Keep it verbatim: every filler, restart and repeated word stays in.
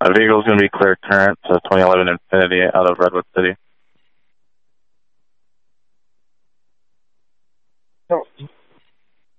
A vehicle's going to be clear current to twenty eleven Infinity out of Redwood City. No.